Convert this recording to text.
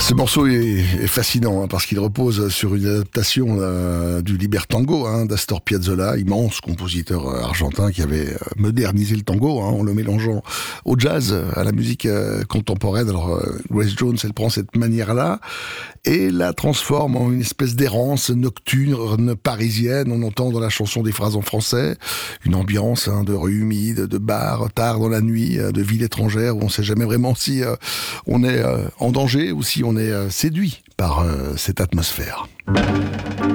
Ce morceau est fascinant parce qu'il repose sur une adaptation du Libertango d'Astor Piazzolla, immense compositeur argentin qui avait modernisé le tango en le mélangeant au jazz, à la musique contemporaine. Alors Grace Jones, elle prend cette manière-là et la transforme en une espèce d'errance nocturne parisienne. On entend dans la chanson des phrases en français, une ambiance de rue humide, de bar tard dans la nuit, de ville étrangère où on ne sait jamais vraiment si on est en danger ou si on est séduit par cette atmosphère.